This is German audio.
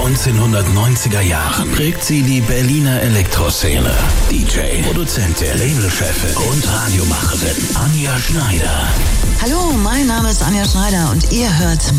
1990er Jahren prägt sie die Berliner Elektroszene. DJ, Produzentin, Labelchefin und Radiomacherin Anja Schneider. Hallo, mein Name ist Anja Schneider und ihr hört